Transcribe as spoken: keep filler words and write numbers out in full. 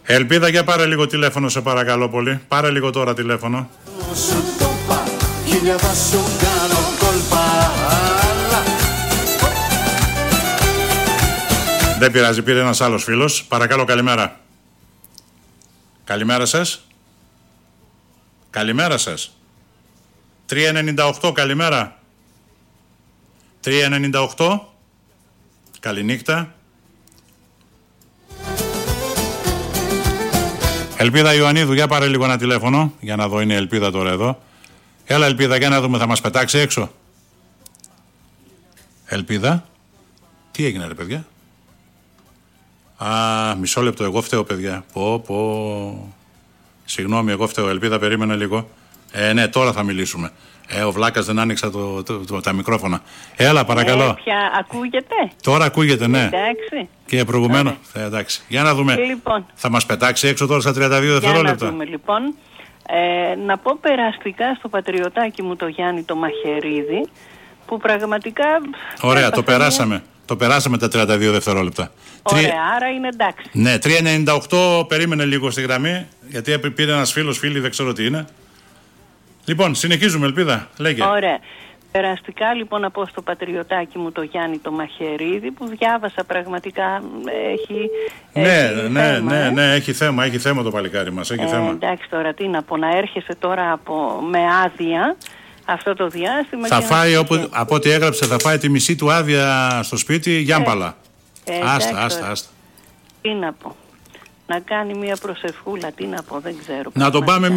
Ελπίδα, για πάρε λίγο τηλέφωνο, σε παρακαλώ πολύ. Πάρε λίγο τώρα τηλέφωνο. Δεν πειράζει, πήρε ένας άλλος φίλος. Παρακαλώ, καλημέρα. Καλημέρα σας. Καλημέρα σας. τρία ενενήντα οκτώ, καλημέρα. τρία ενενήντα οκτώ. Καληνύχτα. Ελπίδα Ιωαννίδου, για πάρε λίγο ένα τηλέφωνο. Για να δω, είναι η Ελπίδα τώρα εδώ. Έλα Ελπίδα, για να δούμε, θα μας πετάξει έξω. Ελπίδα. Τι έγινε ρε παιδιά? Α, μισό λεπτό, εγώ φταίω παιδιά. Πω πω. Συγγνώμη, εγώ φταίω. Ελπίδα, περίμενε λίγο. Ε, ναι, τώρα θα μιλήσουμε. Ε, ο Βλάκας δεν άνοιξα το, το, το, τα μικρόφωνα. Έλα, παρακαλώ. Ε, πια ακούγεται. Τώρα ακούγεται, ναι. Εντάξει. Και προηγουμένως. Ε, εντάξει. Για να δούμε. Λοιπόν, θα μας πετάξει έξω τώρα στα τριάντα δύο δευτερόλεπτα. Για να δούμε λοιπόν. Ε, να πω περαστικά στο πατριωτάκι μου το Γιάννη το Μαχαιρίδη, που πραγματικά... Ωραία, το περάσαμε. Μια... Το περάσαμε τα τριάντα δύο δευτερόλεπτα. Ωραία, Τρι... άρα είναι εντάξει. Ναι, τρία ενενήντα οκτώ, περίμενε λίγο στη γραμμή, γιατί πήρε ένας φίλος, φίλη, δεν ξέρω τι είναι. Λοιπόν, συνεχίζουμε, Ελπίδα, λέγε. Ωραία. Περαστικά λοιπόν να πω στο πατριωτάκι μου το Γιάννη το Μαχαιρίδη, που διάβασα πραγματικά, έχει, ναι, έχει ναι, θέμα, ναι, ε. ναι, έχει θέμα, έχει θέμα το παλικάρι μας, έχει ε, θέμα. Εντάξει τώρα, τι να πω, να έρχεσαι τώρα από, με άδεια αυτό το διάστημα. Θα φάει, όπου, από ό,τι έγραψε, θα φάει τη μισή του άδεια στο σπίτι, γιάμπαλα. Ε, ε, άστα, άστα, άστα. Τι να πω, να κάνει μια προσευχούλα, τι να πω, δεν ξέρω. Να τον πάμε